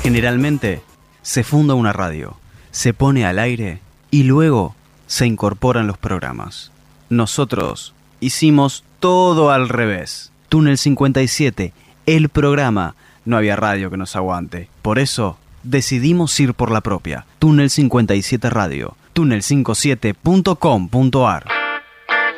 Generalmente se funda una radio, se pone al aire y luego se incorporan los programas. Nosotros hicimos todo al revés. Túnel 57, el programa. No había radio que nos aguante. Por eso decidimos ir por la propia. Túnel 57 Radio. Túnel57.com.ar.